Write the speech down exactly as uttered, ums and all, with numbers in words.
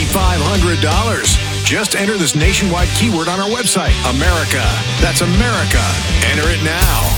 five hundred dollars. Just enter this nationwide keyword on our website, America. That's America. Enter it now.